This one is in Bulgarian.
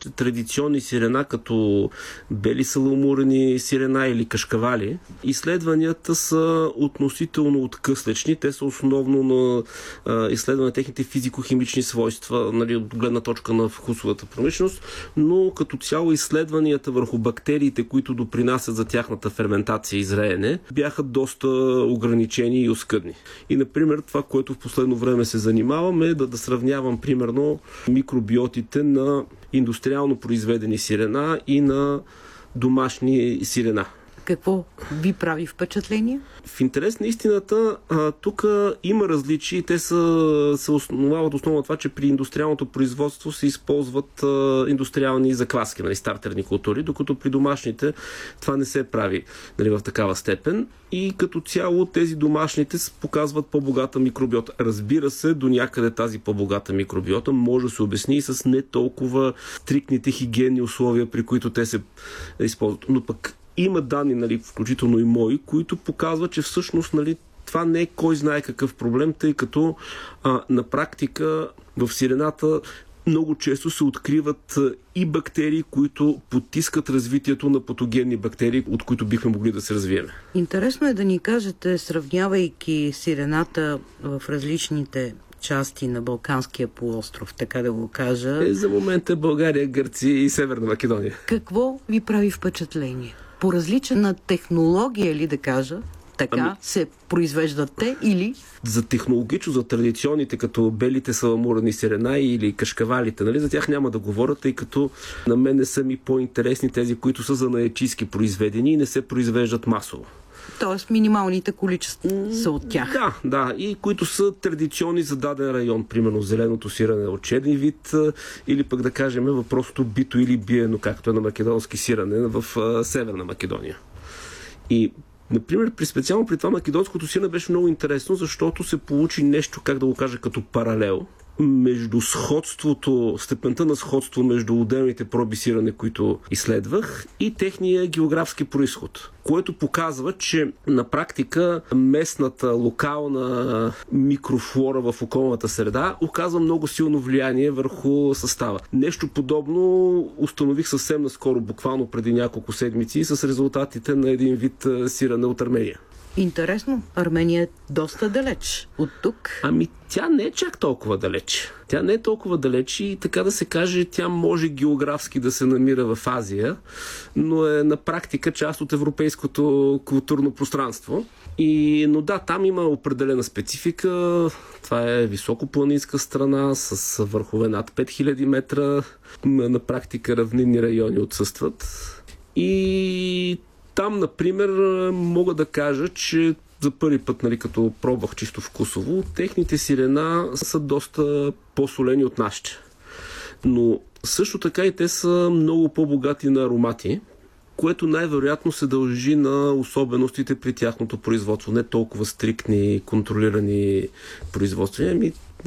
нашите традиционни сирена, като бели саламурени сирена или кашкавали, изследванията са относително откъслечни. Те са основно на изследване на техните физико-химични свойства, нали, от гледна точка на вкусовата промишленост, но като цяло изследванията върху бактериите, които допринасят за тяхната ферментация и зреене, бяха доста ограничени и оскъдни. И, например, това, което в последно време се занимаваме, е да сравнявам, примерно, микробиотите на индустриално произведени сирена и на домашни сирена. Какво ви прави впечатление? В интерес на истината, тук има различия и те се основават основно на това, че при индустриалното производство се използват индустриални закваски, нали, стартерни култури, докато при домашните това не се прави, нали, в такава степен. И като цяло тези домашните показват по-богата микробиота. Разбира се, до някъде тази по-богата микробиота може да се обясни и с не толкова стриктните хигиенни условия, при които те се използват. Но пък има данни, нали, включително и мои, които показват, че всъщност, нали, това не е кой знае какъв проблем, тъй като на практика в сирената много често се откриват и бактерии, които потискат развитието на патогенни бактерии, от които бихме могли да се развием. Интересно е да ни кажете, сравнявайки сирената в различните части на Балканския полуостров, така да го кажа. За момента България, Гърция и Северна Македония. Какво ви прави впечатление? По различна технология ли да кажа? Така се произвеждат те или? За технологично, за традиционните, като белите саламурени сирена или кашкавалите, нали, за тях няма да говоря, тъй като на мен не са ми по-интересни тези, които са занаятчийски произведени и не се произвеждат масово. Тоест минималните количества са от тях. Да, и които са традиционни за даден район, примерно зеленото сирене от черни вид, или пък да кажем въпросното бито или биено, както е на македонски сирене в Северна Македония. И например, специално при това македонското сирене беше много интересно, защото се получи нещо, как да го кажа, като паралел между сходството, степента на сходство между отделните проби сирене, които изследвах, и техния географски произход, което показва, че на практика местната локална микрофлора в околната среда оказва много силно влияние върху състава. Нещо подобно установих съвсем наскоро, буквално преди няколко седмици, с резултатите на един вид сирене от Армения. Интересно. Армения е доста далеч от тук. Тя не е чак толкова далеч. Тя не е толкова далеч и, така да се каже, тя може географски да се намира в Азия, но е на практика част от европейското културно пространство. Но да, там има определена специфика. Това е високопланинска страна с върхове над 5000 метра. На практика равнинни райони отсъстват. И там, например, мога да кажа, че за първи път, нали, като пробвах чисто вкусово, техните сирена са доста по-солени от нашите. Но също така и те са много по-богати на аромати, което най-вероятно се дължи на особеностите при тяхното производство. Не толкова стриктни, контролирани производства.